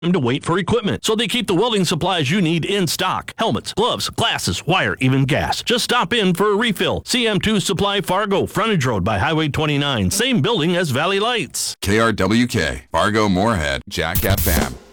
to wait for equipment, so they keep the welding supplies you need in stock. Helmets, gloves, glasses, wire, even gas. Just stop in for a refill. CM2 Supply Fargo, frontage road by Highway 29. Same building as Valley Lights. KRWK, Fargo Moorhead, Jack FM.